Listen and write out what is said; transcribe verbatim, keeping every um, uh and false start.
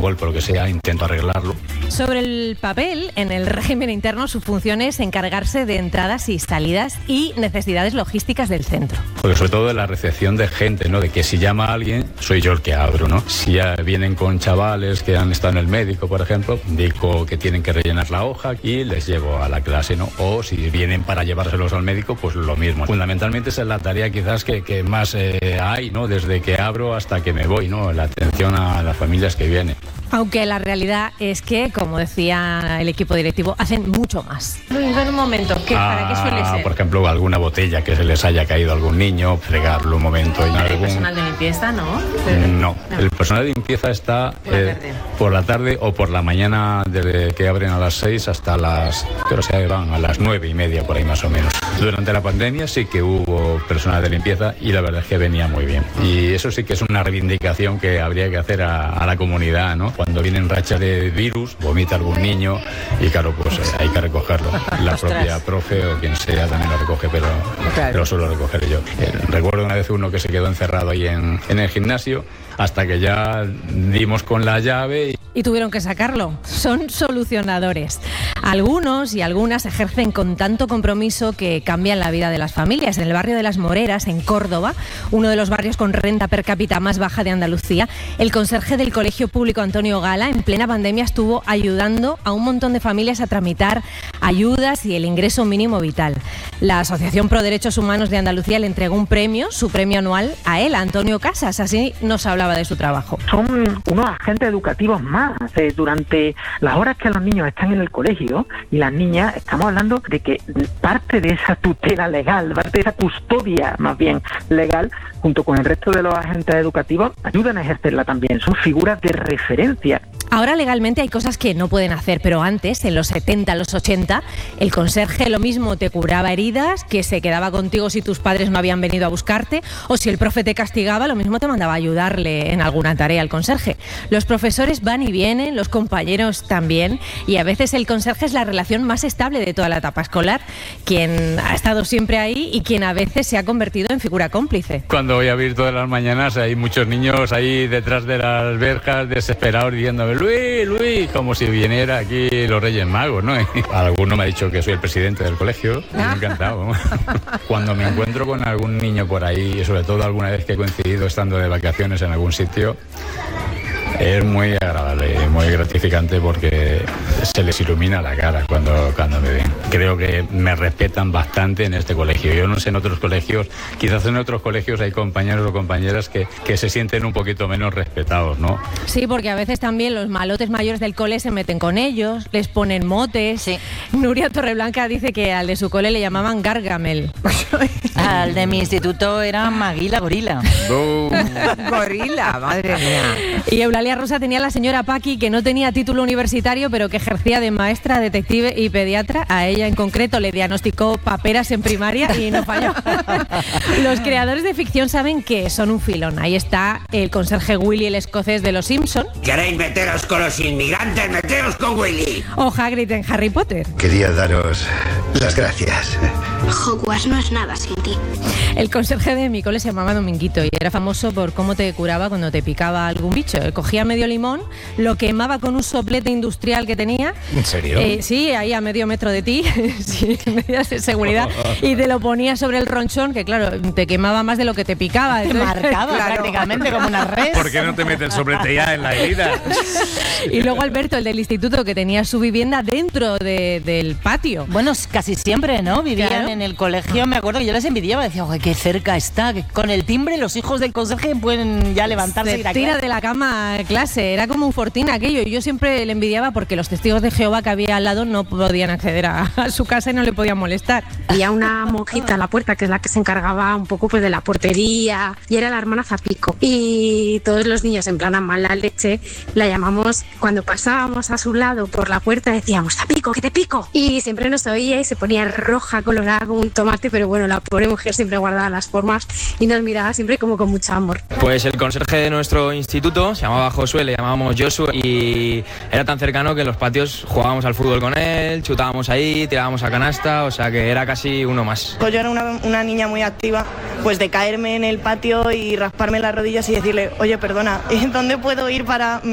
golpe o lo que sea, intento arreglarlo. Sobre el papel, en el régimen interno, su función es encargarse de entradas y salidas y necesidades logísticas del centro. Porque sobre todo de la recepción de gente, ¿no? De que si llama a alguien, soy yo el que abro, ¿no? Si ya vienen con chavales que han estado en el médico, por ejemplo, digo que tienen que rellenar la hoja y les llevo a la clase, ¿no? O si vienen para llevárselos al médico, pues lo mismo. Fundamentalmente esa es la tarea quizás que, que más eh, hay, ¿no? Desde que abro hasta que me voy, ¿no? La atención a las familias que vienen. Aunque la realidad es que, como decía el equipo directivo, hacen mucho más. Luis, ven un momento, ¿qué, ah, ¿para qué suele ser? Por ejemplo, alguna botella que se les haya caído a algún niño, fregarlo un momento. ¿El algún... personal de limpieza, no? No, no, el personal de limpieza está por la, eh, por la tarde o por la mañana, desde que abren a las seis hasta las, creo que van a las nueve y media, por ahí más o menos. Durante la pandemia sí que hubo personal de limpieza y la verdad es que venía muy bien. Y eso sí que es una reivindicación que habría que hacer a, a la comunidad, ¿no? Cuando vienen rachas de virus, vomita algún niño y claro, pues eh, hay que recogerlo. La Ostras. propia profe o quien sea también lo recoge, pero claro. lo suelo recoger yo. Eh, recuerdo una vez uno que se quedó encerrado ahí en, en el gimnasio hasta que ya dimos con la llave y... y tuvieron que sacarlo. Son solucionadores. Algunos y algunas ejercen con tanto compromiso que cambian la vida de las familias. En el barrio de Las Moreras, en Córdoba, uno de los barrios con renta per cápita más baja de Andalucía, el conserje del Colegio Público Antonio Gala en plena pandemia estuvo ayudando a un montón de familias a tramitar ayudas y el ingreso mínimo vital. La Asociación Pro Derechos Humanos de Andalucía le entregó un premio, su premio anual, a él, a Antonio Casas. Así nos hablaba de su trabajo. Son unos agentes educativos más. Eh, durante las horas que los niños están en el colegio y las niñas, estamos hablando de que parte de esa tutela legal, parte de esa custodia más bien legal, junto con el resto de los agentes educativos, ayudan a ejercerla también. Son figuras de referencia. Ahora legalmente hay cosas que no pueden hacer, pero antes, en los setenta, los ochenta, el conserje lo mismo te curaba heridas, que se quedaba contigo si tus padres no habían venido a buscarte, o si el profe te castigaba, lo mismo te mandaba a ayudarle en alguna tarea al conserje. Los profesores van y vienen, los compañeros también, y a veces el conserje es la relación más estable de toda la etapa escolar, quien ha estado siempre ahí y quien a veces se ha convertido en figura cómplice. Cuando voy a vir todas las mañanas hay muchos niños ahí detrás de las verjas desesperados diciéndome Luis, Luis, como si viniera aquí los Reyes Magos, ¿no? Y alguno me ha dicho que soy el presidente del colegio, me ha encantado. Cuando me encuentro con algún niño por ahí, sobre todo alguna vez que he coincidido estando de vacaciones en algún sitio, es muy agradable y muy gratificante porque se les ilumina la cara cuando, cuando me ven. Creo que me respetan bastante en este colegio. Yo no sé en otros colegios, quizás en otros colegios hay compañeros o compañeras que, que se sienten un poquito menos respetados, ¿no? Sí, porque a veces también los malotes mayores del cole se meten con ellos, les ponen motes. Sí. Nuria Torreblanca dice que al de su cole le llamaban Gargamel. Al de mi instituto era Maguila Gorila. Gorila, madre mía. Y Eulalia Rosa tenía a la señora Paqui, que no tenía título universitario, pero que ejercía de maestra, detective y pediatra. A ella en concreto le diagnosticó paperas en primaria y no falló. Los creadores de ficción saben que son un filón. Ahí está el conserje Willy, el escocés de Los Simpson. ¿Queréis meteros con los inmigrantes? ¡Meteos con Willy! O Hagrid en Harry Potter. Quería daros las gracias. Hogwarts no es nada sin ti. El conserje de mi cole se llamaba Dominguito y era famoso por cómo te curaba cuando te picaba algún bicho. Cogía medio limón, lo quemaba con un soplete industrial que tenía. ¿En serio? Eh, sí, ahí a medio metro de ti, sí, medidas de seguridad, y te lo ponía sobre el ronchón, que claro, te quemaba más de lo que te picaba. Te marcaba claro. prácticamente como una res. ¿Por qué no te metes el soplete ya en la herida? Y luego Alberto, el del instituto, que tenía su vivienda dentro de, del patio. Bueno, casi siempre, ¿no? Vivían Claro. en el colegio, me acuerdo que yo les envidiaba, decía, oye, qué cerca está, que con el timbre los hijos del conserje pueden ya levantarse Se y ir a tira clase. de la cama a clase, era como un fortín aquello, y yo siempre le envidiaba porque los testigos de Jehová que había al lado no podían acceder a, a su casa y no le podían molestar. Había una monjita en la puerta que es la que se encargaba un poco pues de la portería y era la hermana Zapico. Y todos los niños en plan a mala leche la llamamos, cuando pasábamos a su lado por la puerta decíamos Zapico, que te pico. Y siempre nos oía y se ponía roja, colorada como un tomate, pero bueno, la pobre mujer siempre guardaba las formas y nos miraba siempre como con mucho amor. Pues el conserje de nuestro instituto se llamaba Josué, le llamábamos Joshua y era tan cercano que en los patios jugábamos al fútbol con él, chutábamos ahí, tirábamos a canasta, o sea que era casi uno más. Pues yo era una, una niña muy activa, pues de caerme en el patio y rasparme las rodillas y decirle, oye, perdona, ¿dónde puedo ir para